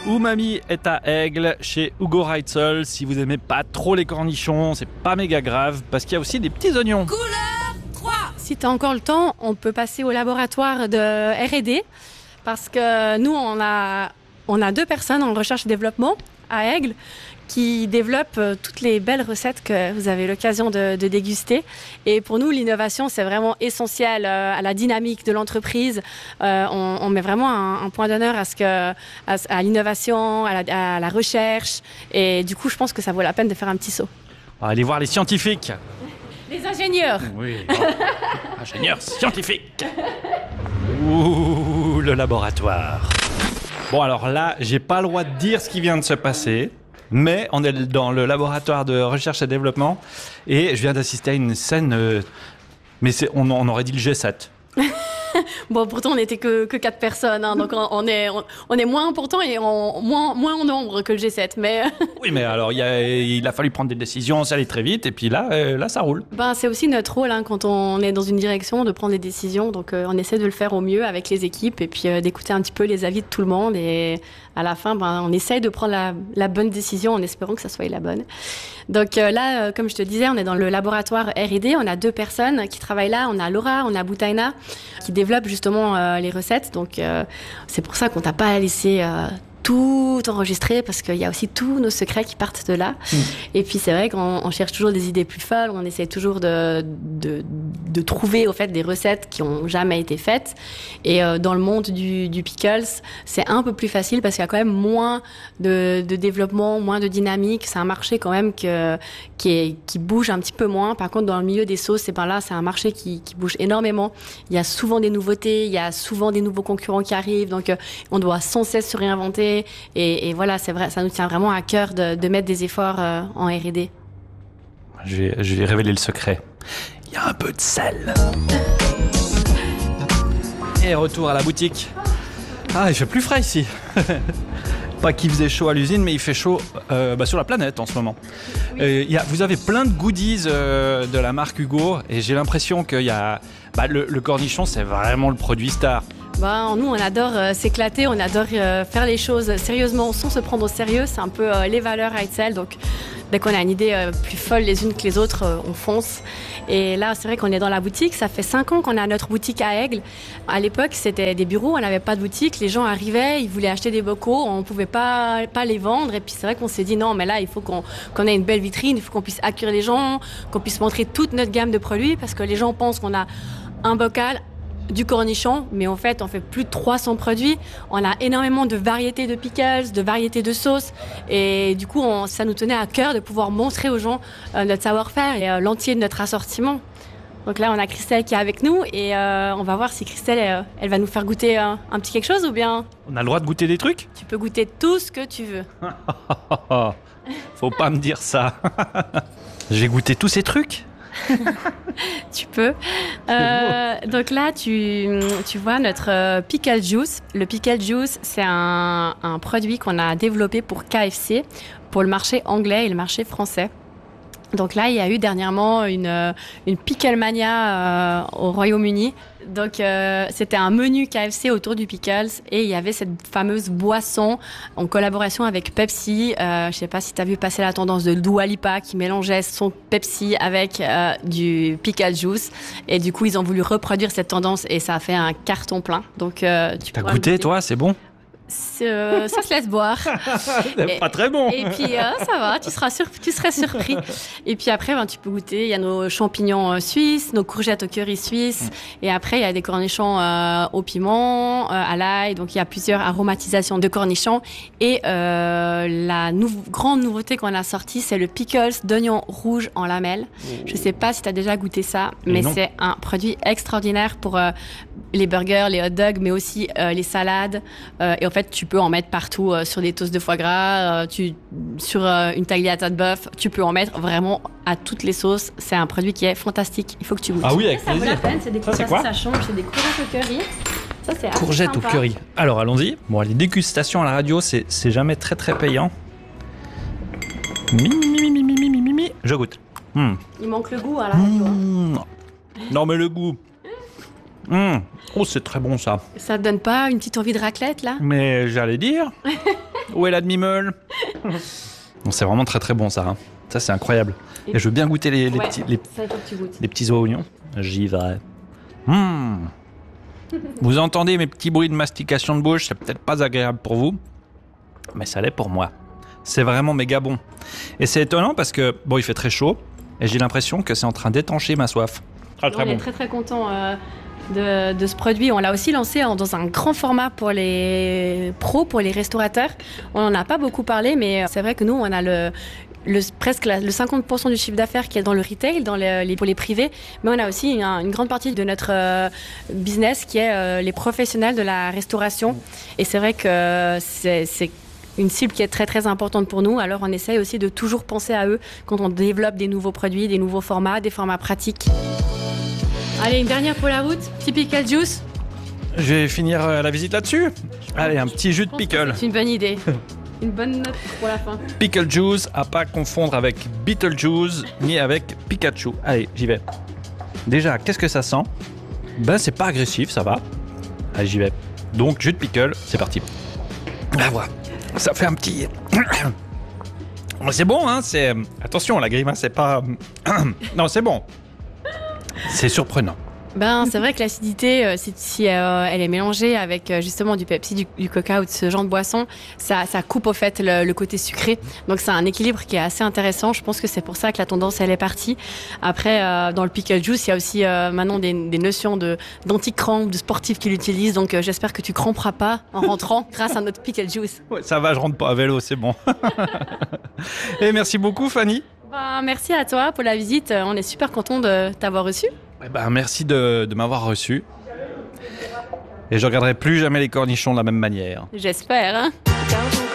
Umami est à Aigle, chez Hugo Reitzel. Si vous aimez pas trop les cornichons, c'est pas méga grave, parce qu'il y a aussi des petits oignons. Couleur 3. Si tu as encore le temps, on peut passer au laboratoire de R&D, parce que nous, on a 2 personnes en recherche et développement à Aigle qui développent toutes les belles recettes que vous avez l'occasion de déguster. Et pour nous, l'innovation, c'est vraiment essentiel à la dynamique de l'entreprise. On met vraiment un point d'honneur à l'innovation, à la recherche. Et du coup, je pense que ça vaut la peine de faire un petit saut. Allez voir les scientifiques. Les ingénieurs. Oui. Ingénieurs scientifiques. Ouh, le laboratoire. Bon, alors là, j'ai pas le droit de dire ce qui vient de se passer. Mais on est dans le laboratoire de recherche et développement et je viens d'assister à une scène, mais on aurait dit le G7. Bon, pourtant, on n'était que 4 personnes, hein, donc on est moins important et moins en nombre que le G7. Mais... Oui, mais alors il a fallu prendre des décisions, ça allait très vite et puis là ça roule. C'est aussi notre rôle hein, quand on est dans une direction de prendre des décisions, donc on essaie de le faire au mieux avec les équipes et puis d'écouter un petit peu les avis de tout le monde et à la fin, on essaye de prendre la bonne décision en espérant que ça soit la bonne. Donc là, comme je te disais, on est dans le laboratoire R&D, on a 2 personnes qui travaillent là, on a Laura, on a Boutaina, qui développent justement les recettes. Donc c'est pour ça qu'on t'a pas laissé tout enregistrer parce qu'il y a aussi tous nos secrets qui partent de là. Et puis c'est vrai qu'on cherche toujours des idées plus folles, on essaie toujours de trouver au fait des recettes qui ont jamais été faites. Et dans le monde du pickles, c'est un peu plus facile parce qu'il y a quand même moins de développement, moins de dynamique. C'est un marché quand même qui bouge un petit peu moins. Par contre, dans le milieu des sauces, c'est un marché qui bouge énormément. Il y a souvent des nouveautés, il y a souvent des nouveaux concurrents qui arrivent. Donc on doit sans cesse se réinventer. Et voilà, c'est vrai, ça nous tient vraiment à cœur de mettre des efforts en R&D. Je vais révéler le secret. Il y a un peu de sel. Et retour à la boutique. Ah, il fait plus frais ici. Pas qu'il faisait chaud à l'usine, mais il fait chaud sur la planète en ce moment. Vous avez plein de goodies de la marque Hugo et j'ai l'impression qu'il y a le cornichon, c'est vraiment le produit star. Nous, on adore s'éclater, on adore faire les choses sérieusement sans se prendre au sérieux. C'est un peu les valeurs Reitzel. Donc, dès qu'on a une idée plus folle les unes que les autres, on fonce. Et là, c'est vrai qu'on est dans la boutique. Ça fait 5 ans qu'on a notre boutique à Aigle. À l'époque, c'était des bureaux, on n'avait pas de boutique. Les gens arrivaient, ils voulaient acheter des bocaux, on ne pouvait pas les vendre. Et puis, c'est vrai qu'on s'est dit non, mais là, il faut qu'on ait une belle vitrine, il faut qu'on puisse accueillir les gens, qu'on puisse montrer toute notre gamme de produits parce que les gens pensent qu'on a un bocal, du cornichon, mais en fait, on fait plus de 300 produits. On a énormément de variétés de pickles, de variétés de sauces. Et du coup, ça nous tenait à cœur de pouvoir montrer aux gens notre savoir-faire et l'entier de notre assortiment. Donc là, on a Christelle qui est avec nous et on va voir si Christelle, elle va nous faire goûter un petit quelque chose ou bien... On a le droit de goûter des trucs ? Tu peux goûter tout ce que tu veux. Faut pas me dire ça. J'ai goûté tous ces trucs ? Tu peux. Donc là, tu vois notre pickle juice. Le pickle juice, c'est un produit qu'on a développé pour KFC, pour le marché anglais et le marché français. Donc là, il y a eu dernièrement une Pickle Mania au Royaume-Uni. Donc c'était un menu KFC autour du pickles et il y avait cette fameuse boisson en collaboration avec Pepsi. Je sais pas si tu as vu passer la tendance de Dua Lipa qui mélangeait son Pepsi avec du pickle juice et du coup ils ont voulu reproduire cette tendance et ça a fait un carton plein. Donc t'as goûté toi, c'est bon? Ça se laisse boire. C'est pas très bon. Et puis ça va, tu serais surpris. Et puis après, tu peux goûter. Il y a nos champignons suisses, nos courgettes au curry suisse. Et après, il y a des cornichons au piment, à l'ail. Donc il y a plusieurs aromatisations de cornichons. Et la grande nouveauté qu'on a sortie, c'est le pickles d'oignons rouges en lamelles. Je sais pas si tu as déjà goûté ça, mais c'est un produit extraordinaire pour les burgers, les hot dogs, mais aussi les salades. Et en fait, tu peux en mettre partout sur des toasts de foie gras, sur une tagliata de bœuf. Tu peux en mettre vraiment à toutes les sauces. C'est un produit qui est fantastique. Il faut que tu goûtes. Ah oui, avec ça vaut plaisir. la peine. C'est des courgettes, ça change. C'est des courgettes au curry. Ça, c'est assez Courgettes au sympa. curry. Alors, allons-y. Bon, les dégustations à la radio, c'est jamais très très payant. Mi. Je goûte. Il manque le goût à la radio. Non, mais le goût. Oh, c'est très bon ça. Ça te donne pas une petite envie de raclette là? Mais j'allais dire. Où est la demi-meule? Bon, c'est vraiment très très bon ça. Hein. Ça c'est incroyable. Et je veux bien goûter les petits oignons. J'y vais. Vous entendez mes petits bruits de mastication de bouche, c'est peut-être pas agréable pour vous, mais ça l'est pour moi. C'est vraiment méga bon. Et c'est étonnant parce que, bon, il fait très chaud, et j'ai l'impression que c'est en train d'étancher ma soif. Très bon. On est très très content de ce produit. On l'a aussi lancé dans un grand format pour les pros, pour les restaurateurs. On n'en a pas beaucoup parlé, mais c'est vrai que nous, on a presque le 50% du chiffre d'affaires qui est dans le retail, pour les privés, mais on a aussi une grande partie de notre business qui est les professionnels de la restauration. Et c'est vrai que c'est une cible qui est très très importante pour nous, alors on essaye aussi de toujours penser à eux quand on développe des nouveaux produits, des nouveaux formats, des formats pratiques. Allez, une dernière pour la route, petit pickle juice. Je vais finir la visite là-dessus. Allez, un petit jus de pickle. C'est une bonne idée. Une bonne note pour la fin. Pickle juice, à pas confondre avec Beetlejuice ni avec Pikachu. Allez, j'y vais. Déjà, qu'est-ce que ça sent? Ben, c'est pas agressif, ça va. Allez, j'y vais. Donc, jus de pickle, c'est parti. Ah, voilà. Ça fait un petit... C'est bon, hein, c'est... Attention, la grimace, c'est pas... Non, c'est bon. C'est surprenant. C'est vrai que l'acidité, si elle est mélangée avec justement du Pepsi, du Coca ou de ce genre de boisson, ça coupe au fait le côté sucré. Donc c'est un équilibre qui est assez intéressant. Je pense que c'est pour ça que la tendance elle est partie. Après, dans le pickle juice, il y a aussi maintenant des notions d'anti-crampe, de sportifs qui l'utilisent. Donc j'espère que tu cramperas pas en rentrant grâce à notre pickle juice. Ouais, ça va, je rentre pas à vélo, c'est bon. Et merci beaucoup, Fanny. Merci à toi pour la visite. On est super contents de t'avoir reçu. Merci de m'avoir reçu. Et je regarderai plus jamais les cornichons de la même manière. J'espère. Hein.